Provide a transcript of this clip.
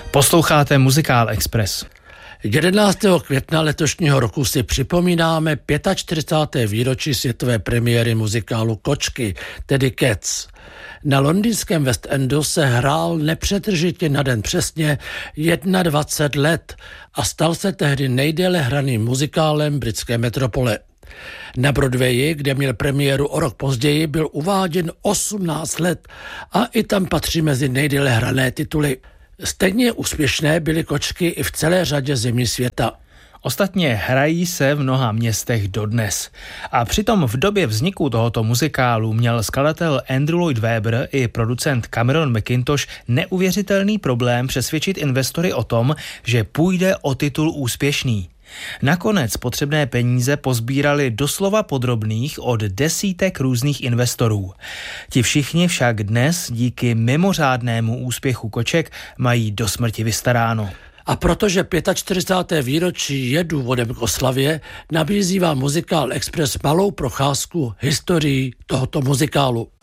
Posloucháte Muzikál Express. 11. května letošního roku si připomínáme 45. výročí světové premiéry muzikálu Kočky, tedy Cats. Na londýnském West Endu se hrál nepřetržitě na den přesně 21 let a stal se tehdy nejdéle hraným muzikálem britské metropole. Na Broadwayi, kde měl premiéru o rok později, byl uváděn 18 let a i tam patří mezi nejdéle hrané tituly. Stejně úspěšné byly Kočky i v celé řadě zemí světa. Ostatně hrají se v mnoha městech dodnes. A přitom v době vzniku tohoto muzikálu měl skladatel Andrew Lloyd Webber i producent Cameron Mackintosh neuvěřitelný problém přesvědčit investory o tom, že půjde o titul úspěšný. Nakonec potřebné peníze pozbírali doslova podrobných od desítek různých investorů. Ti všichni však dnes díky mimořádnému úspěchu Koček mají do smrti vystaráno. A protože 45. výročí je důvodem k oslavě, nabízí vám Muzikál Express malou procházku historií tohoto muzikálu.